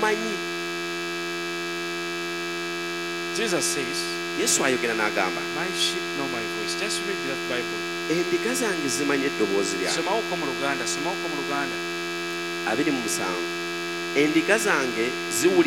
amanyi. Jesus says, Yesu ayogera n'agamba, my sheep know my voice. Just read that Bible. endiga zange zimanyi eddoboozi lyange. Somawo mu Luganda. 27. Endiga zange ziwulira